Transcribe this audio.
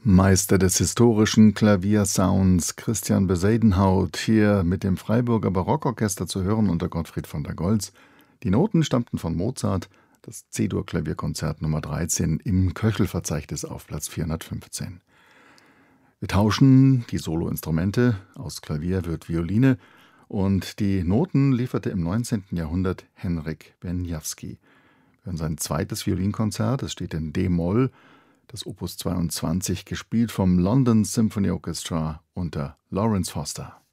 Meister des historischen Klaviersounds Christian Besadenhout, hier mit dem Freiburger Barockorchester zu hören unter Gottfried von der Goltz. Die Noten stammten von Mozart, das C-Dur-Klavierkonzert Nummer 13 im Köchelverzeichnis auf Platz 415. Wir tauschen die Soloinstrumente, aus Klavier wird Violine und die Noten lieferte im 19. Jahrhundert Henryk Wieniawski. Wir hören sein zweites Violinkonzert, es steht in D-Moll, das Opus 22, gespielt vom London Symphony Orchestra unter Lawrence Foster.